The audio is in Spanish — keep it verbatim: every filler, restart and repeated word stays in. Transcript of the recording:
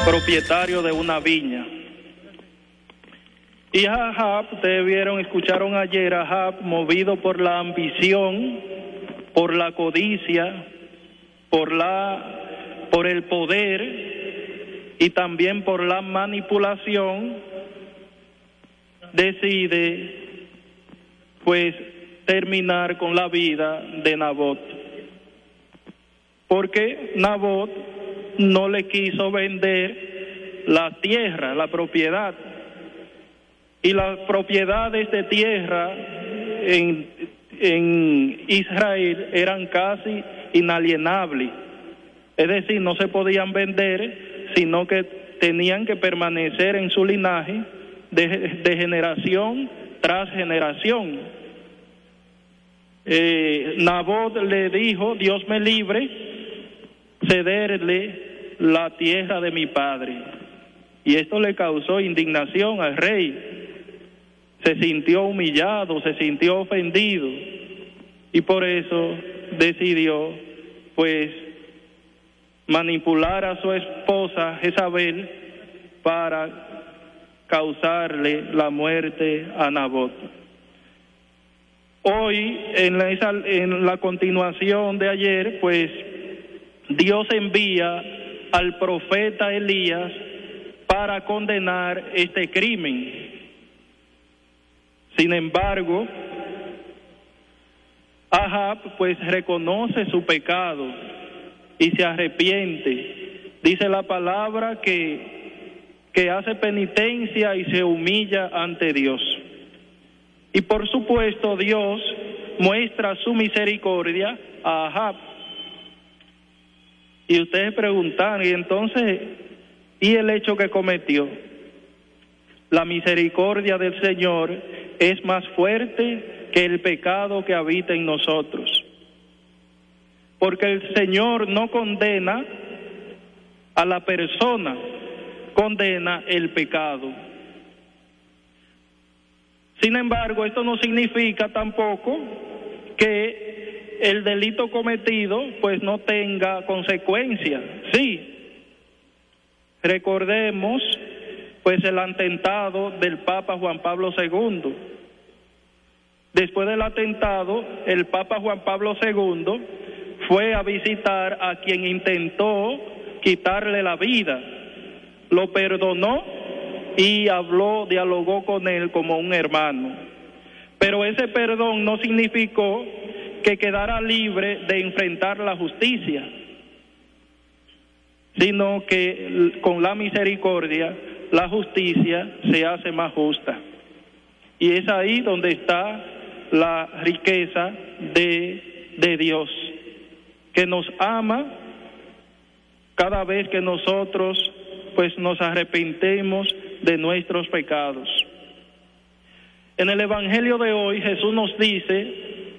propietario de una viña. Y Ahab, ustedes vieron, escucharon ayer, Ahab, movido por la ambición, por la codicia, por la, por el poder y también por la manipulación, decide, pues, terminar con la vida de Nabot. Porque Nabot no le quiso vender la tierra, la propiedad. Y las propiedades de tierra en, en Israel eran casi inalienables. Es decir, no se podían vender, sino que tenían que permanecer en su linaje de, de generación tras generación. Eh, Nabot le dijo, Dios me libre, cederle la tierra de mi padre. Y esto le causó indignación al rey. Se sintió humillado, se sintió ofendido, y por eso decidió, pues, manipular a su esposa Jezabel para causarle la muerte a Nabot. Hoy, en la, en la continuación de ayer, pues, Dios envía al profeta Elías para condenar este crimen. Sin embargo, Ahab pues reconoce su pecado y se arrepiente. Dice la palabra que, que hace penitencia y se humilla ante Dios. Y por supuesto Dios muestra su misericordia a Ahab. Y ustedes preguntan, y entonces, ¿y el hecho que cometió? La misericordia del Señor es más fuerte que el pecado que habita en nosotros. Porque el Señor no condena a la persona, condena el pecado. Sin embargo, esto no significa tampoco que el delito cometido pues no tenga consecuencias. Sí, recordemos pues el atentado del Papa Juan Pablo segundo. Después del atentado, el Papa Juan Pablo segundo fue a visitar a quien intentó quitarle la vida. Lo perdonó y habló, dialogó con él como un hermano. Pero ese perdón no significó que quedara libre de enfrentar la justicia, sino que con la misericordia la justicia se hace más justa. Y es ahí donde está la riqueza de, de Dios, que nos ama cada vez que nosotros pues nos arrepentimos de nuestros pecados. En el Evangelio de hoy Jesús nos dice